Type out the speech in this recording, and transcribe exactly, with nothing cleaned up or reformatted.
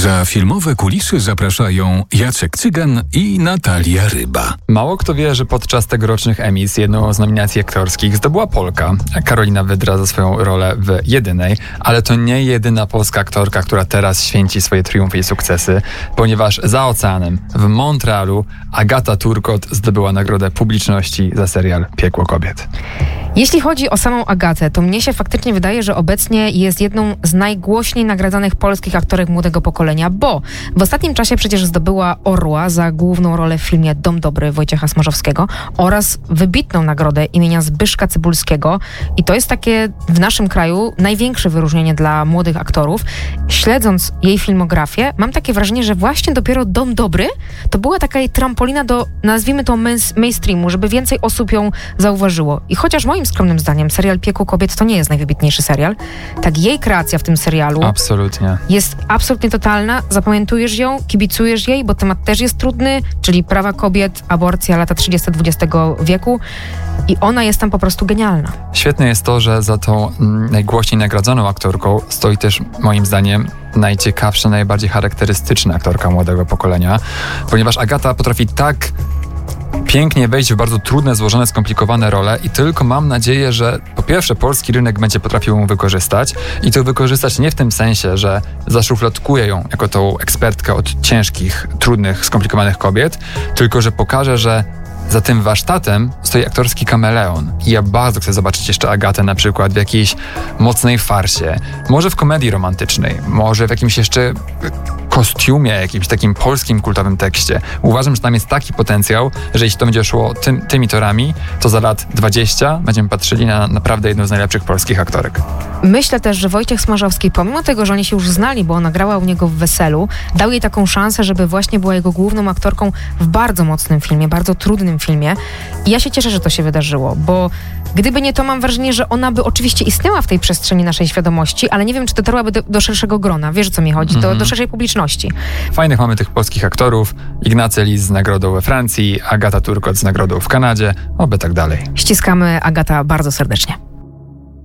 Za filmowe kulisy zapraszają Jacek Cygan i Natalia Ryba. Mało kto wie, że podczas tegorocznych Emmys jedną z nominacji aktorskich zdobyła Polka, Karolina Wydra, za swoją rolę w Jedynej, ale to nie jedyna polska aktorka, która teraz święci swoje triumfy i sukcesy, ponieważ za oceanem, w Montrealu, Agata Turkot zdobyła nagrodę publiczności za serial Piekło kobiet. Jeśli chodzi o samą Agatę, to mnie się faktycznie wydaje, że obecnie jest jedną z najgłośniej nagradzanych polskich aktorek młodego pokolenia, bo w ostatnim czasie przecież zdobyła Orła za główną rolę w filmie Dom Dobry Wojciecha Smarzowskiego oraz wybitną nagrodę imienia Zbyszka Cybulskiego i to jest takie w naszym kraju największe wyróżnienie dla młodych aktorów. Śledząc jej filmografię, mam takie wrażenie, że właśnie dopiero Dom Dobry to była taka jej trampolina do, nazwijmy to, mainstreamu, żeby więcej osób ją zauważyło. I chociaż moim skromnym zdaniem serial Piekło kobiet to nie jest najwybitniejszy serial, tak jej kreacja w tym serialu absolutnie jest absolutnie totalna. Zapamiętujesz ją, kibicujesz jej, bo temat też jest trudny, czyli prawa kobiet, aborcja, lata trzydzieste dwudziestego wieku i ona jest tam po prostu genialna. Świetne jest to, że za tą mm, najgłośniej nagradzaną aktorką stoi też moim zdaniem najciekawsza, najbardziej charakterystyczna aktorka młodego pokolenia, ponieważ Agata potrafi tak pięknie wejść w bardzo trudne, złożone, skomplikowane role i tylko mam nadzieję, że po pierwsze polski rynek będzie potrafił ją wykorzystać i to wykorzystać nie w tym sensie, że zaszufladkuje ją jako tą ekspertkę od ciężkich, trudnych, skomplikowanych kobiet, tylko że pokaże, że za tym warsztatem stoi aktorski kameleon. I ja bardzo chcę zobaczyć jeszcze Agatę na przykład w jakiejś mocnej farsie, może w komedii romantycznej, może w jakimś jeszcze kostiumie, jakimś takim polskim kultowym tekście. Uważam, że tam jest taki potencjał, że jeśli to będzie szło tym, tymi torami, to za lat dwadzieścia będziemy patrzyli na naprawdę jedną z najlepszych polskich aktorek. Myślę też, że Wojciech Smarzowski, pomimo tego, że oni się już znali, bo ona grała u niego w Weselu, dał jej taką szansę, żeby właśnie była jego główną aktorką w bardzo mocnym filmie, bardzo trudnym filmie. I ja się cieszę, że to się wydarzyło, bo gdyby nie to, mam wrażenie, że ona by oczywiście istniała w tej przestrzeni naszej świadomości, ale nie wiem, czy dotarłaby do, do szerszego grona. Wiesz, o co mi chodzi? Do, Mm-hmm. do szerszej publiczności. Fajnych mamy tych polskich aktorów. Ignacy Lis z nagrodą we Francji, Agata Turkot z nagrodą w Kanadzie, oby tak dalej. Ściskamy, Agata, bardzo serdecznie.